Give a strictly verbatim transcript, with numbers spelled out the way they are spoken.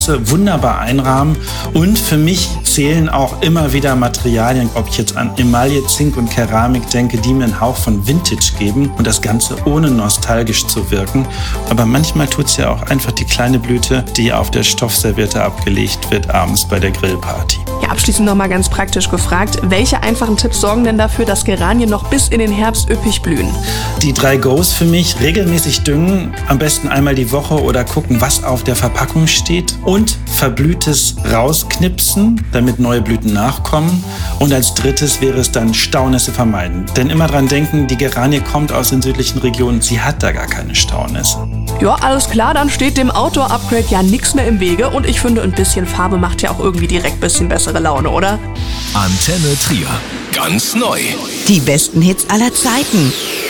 wunderbar einrahmen. Und für mich zählen auch immer wieder Materialien, ob ich jetzt an Emaille, Zink und Keramik denke, die mir einen Hauch von Vintage geben und das Ganze ohne nostalgisch zu wirken. Aber manchmal tut es ja auch einfach die kleine Blüte, die auf der Stoffserviette abgelegt wird, abends bei der Grillparty. Ja, abschließend noch mal ganz praktisch gefragt, welche einfachen Tipps sorgen denn dafür, dass Geranien noch bis in den Herbst üppig blühen? Die drei Go's für mich: regelmäßig düngen, am besten einmal die Woche oder gucken, was auf der Verpackung steht, und Verblühtes rausknipsen, damit neue Blüten nachkommen. Und als drittes wäre es dann Staunässe vermeiden. Denn immer dran denken, die Geranie kommt aus den südlichen Regionen, sie hat da gar keine Staunässe. Ja, alles klar, dann steht dem Outdoor-Upgrade ja nichts mehr im Wege und ich finde, ein bisschen Farbe macht ja auch irgendwie direkt ein bisschen bessere Laune, oder? Antenne Trier. Ganz neu. Die besten Hits aller Zeiten.